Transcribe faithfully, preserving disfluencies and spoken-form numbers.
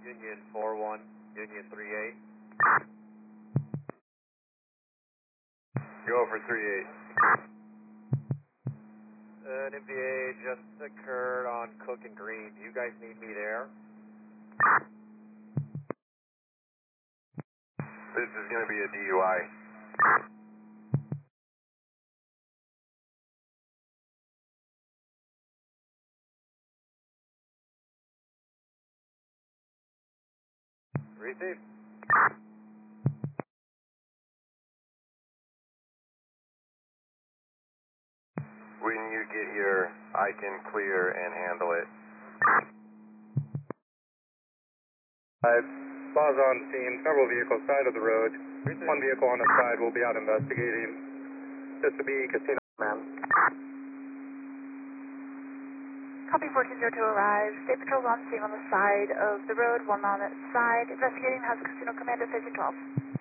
Union four one, Union three eight. Go for three eight. An M V A just occurred on Cook and Green. Do you guys need me there? This is going to be a D U I. Receive. When you get here, I can clear and handle it. Five, Spas on scene, several vehicles side of the road. One vehicle on the side will be out investigating. This will be Casino Man. Copy fourteen zero two arrived. State Patrol's on scene on the side of the road, one on its side. Investigating has Casino Commander facing twelve.